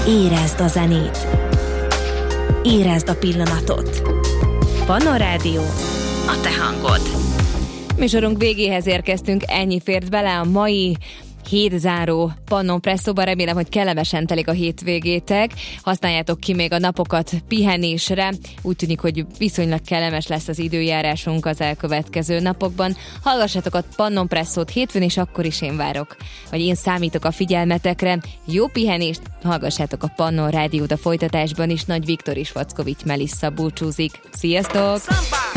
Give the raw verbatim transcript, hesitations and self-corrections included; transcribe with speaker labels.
Speaker 1: Érezd a zenét. Érezd a pillanatot. Pannon Rádió, a te hangod.
Speaker 2: Műsorunk végéhez érkeztünk, ennyi fért bele a mai hétzáró Pannon Presszóban. Remélem, hogy kellemesen telik a hétvégétek. Használjátok ki még a napokat pihenésre. Úgy tűnik, hogy viszonylag kellemes lesz az időjárásunk az elkövetkező napokban. Hallgassátok a Pannon Presszót hétfőn, és akkor is én várok, vagy én számítok a figyelmetekre. Jó pihenést, hallgassátok a Pannon Rádiót a folytatásban is. Nagy Viktor és Fackovics Melissa búcsúzik. Sziasztok!